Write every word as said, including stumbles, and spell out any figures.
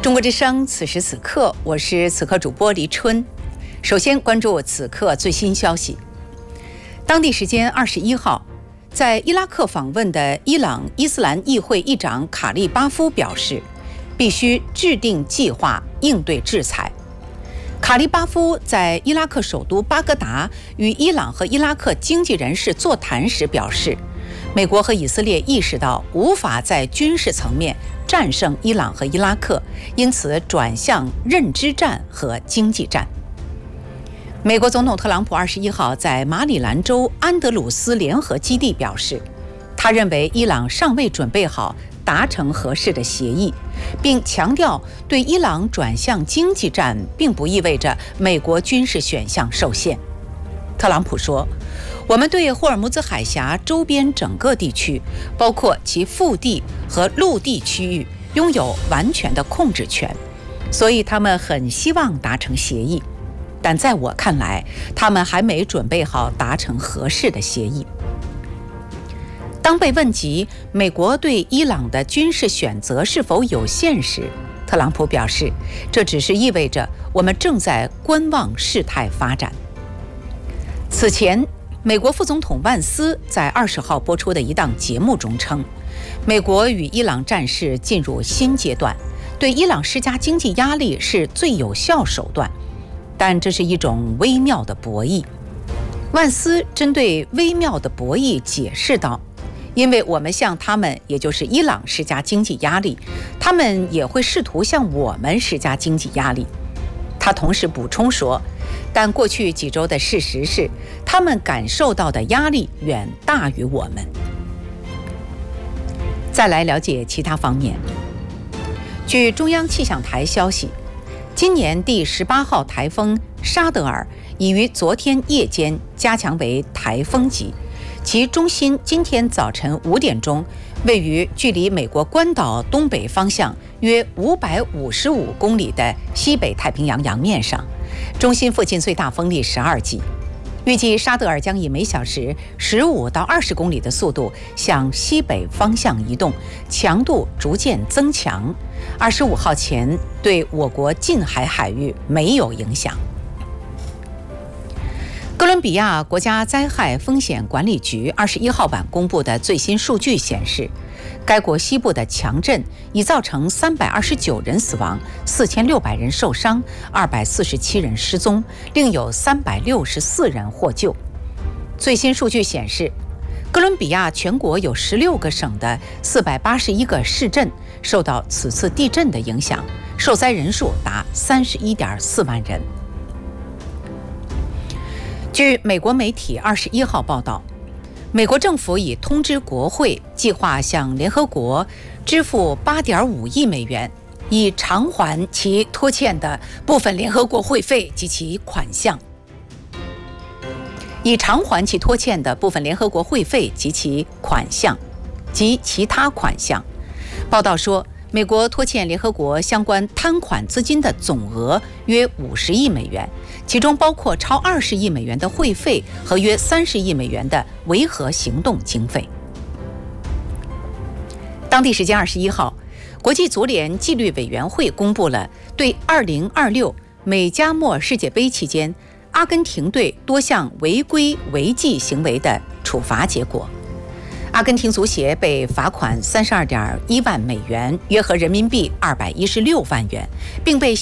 中国之声，此时此刻，我是此刻主播黎春。首先关注此刻最新消息。当地时间二十一号，在伊拉克访问的伊朗伊斯兰议会议长卡利巴夫表示，必须制定计划应对制裁。卡利巴夫在伊拉克首都巴格达与伊朗和伊拉克经济人士座谈时表示，美国和以色列意识到无法在军事层面战胜伊朗和伊拉克，因此转向认知战和经济战。美国总统特朗普二十一号在马里兰州安德鲁斯联合基地表示，他认为伊朗尚未准备好达成合适的协议，并强调对伊朗转向经济战并不意味着美国军事选项受限。特朗普说，我们对霍尔木兹海峡周边整个地区，包括其腹地和陆地区域，拥有完全的控制权，所以他们很希望达成协议。但在我看来，他们还没准备好达成合适的协议。当被问及美国对伊朗的军事选择是否有限时，特朗普表示，这只是意味着我们正在观望事态发展。此前，美国副总统万斯在二十号播出的一档节目中称，美国与伊朗战事进入新阶段，对伊朗施加经济压力是最有效手段，但这是一种微妙的博弈。万斯针对微妙的博弈解释道，因为我们向他们，也就是伊朗施加经济压力，他们也会试图向我们施加经济压力。他同时补充说，但过去几周的事实是，他们感受到的压力远大于我们。再来了解其他方面。据中央气象台消息，今年第十八号台风沙德尔已于昨天夜间加强为台风级，其中心今天早晨五点钟位于距离美国关岛东北方向约五百五十五公里的西北太平洋洋面上，中心附近最大风力十二级。预计沙德尔将以每小时十五到二十公里的速度向西北方向移动，强度逐渐增强。二十五号前对我国近海海域没有影响。哥伦比亚国家灾害风险管理局二十一号晚公布的最新数据显示，该国西部的强震已造成三百二十九人死亡、四千六百人受伤、二百四十七人失踪，另有三百六十四人获救。最新数据显示，哥伦比亚全国有十六个省的四百八十一个市镇受到此次地震的影响，受灾人数达三十一点四万人。据美国媒体二十一号报道，美国政府已通知国会，计划向联合国支付八点五亿美元，以偿还其拖欠的部分联合国会费及其款项。以偿还其拖欠的部分联合国会费及其款项及其他款项。报道说，美国拖欠联合国相关摊款资金的总额约五十亿美元，其中包括超二十亿美元的会费和约三十亿美元的维和行动经费。当地时间二十一号，国际足联纪律委员会公布了对二零二六美加墨世界杯期间阿根廷队多项违规违纪行为的处罚结果。阿根廷足协被罚款三十二点一万美元，约合人民币二百一十六万元，并被